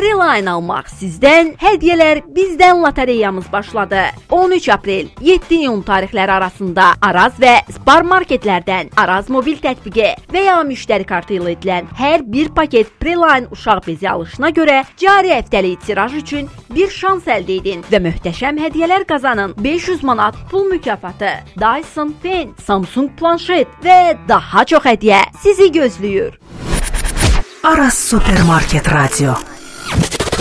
Preline almaq sizdən, hədiyyələr bizdən lotereyamız başladı. 13 aprel 7 iyun tarixləri arasında Araz və Spar marketlərdən Araz mobil tətbiqi və ya müştəri kartı ilə edilən hər bir paket Preline uşaq bezi alışına görə cari həftəlik tiraj üçün bir şans əldə edin və möhtəşəm hədiyyələr qazanın. 500 manat pul mükafatı, Dyson Pen, Samsung planşet və daha çox hədiyyə sizi gözləyir. Araz Supermarket Radio.